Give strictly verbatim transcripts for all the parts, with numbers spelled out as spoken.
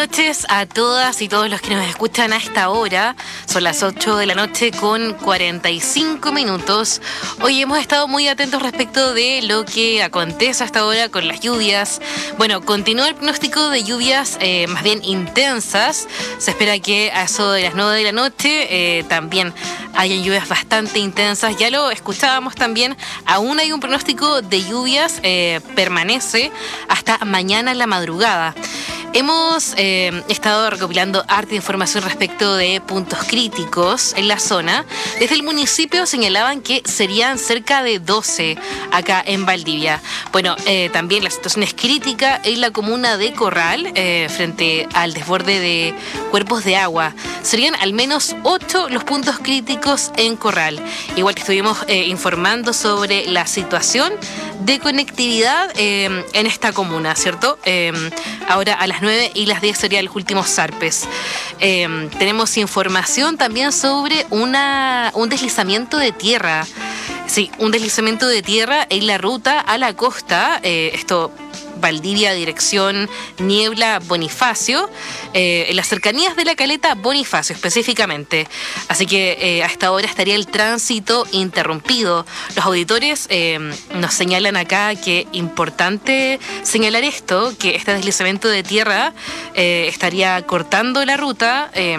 noches a todas y todos los que nos escuchan a esta hora. Son las ocho de la noche con cuarenta y cinco minutos. Hoy hemos estado muy atentos respecto de lo que acontece hasta ahora con las lluvias. Bueno, continúa el pronóstico de lluvias eh, más bien intensas. Se espera que a eso de las nueve de la noche eh, también hayan lluvias bastante intensas. Ya lo escuchábamos también. Aún hay un pronóstico de lluvias, eh, permanece hasta mañana en la madrugada. Hemos eh, estado recopilando harta información respecto de puntos críticos en la zona. Desde el municipio señalaban que serían cerca de doce acá en Valdivia. Bueno, eh, también la situación es crítica en la comuna de Corral, eh, frente al desborde de cuerpos de agua. Serían al menos ocho los puntos críticos en Corral. Igual que estuvimos eh, informando sobre la situación de conectividad eh, en esta comuna, ¿cierto? Eh, ahora a las nueve y las diez serían los últimos zarpes. Eh, tenemos información también sobre una, un deslizamiento de tierra. Sí, un deslizamiento de tierra en la ruta a la costa. Eh, esto... Valdivia, dirección Niebla, Bonifacio, eh, en las cercanías de la caleta Bonifacio específicamente. Así que eh, hasta ahora estaría el tránsito interrumpido. Los auditores eh, nos señalan acá que importante señalar esto, que este deslizamiento de tierra eh, estaría cortando la ruta. Eh,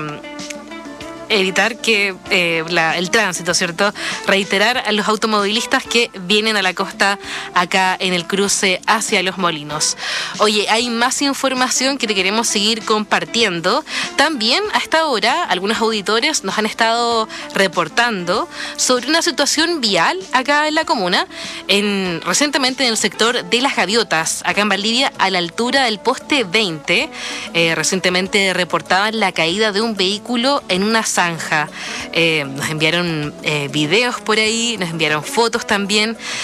evitar que eh, la, el tránsito, ¿cierto? Reiterar a los automovilistas que vienen a la costa acá en el cruce hacia Los Molinos. Oye, hay más información que te queremos seguir compartiendo. También a esta hora algunos auditores nos han estado reportando sobre una situación vial acá en la comuna, en, recientemente en el sector de Las Gaviotas, acá en Valdivia, a la altura del poste veinte. Eh, recientemente reportaban la caída de un vehículo en una zanja. Eh, nos enviaron eh, videos por ahí, nos enviaron fotos también.